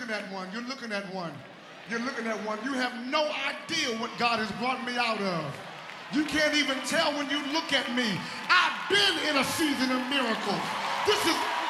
looking at one. You're looking at one. You're looking at one. You have no idea what God has brought me out of. You can't even tell when you look at me. I've been in a season of miracles. This is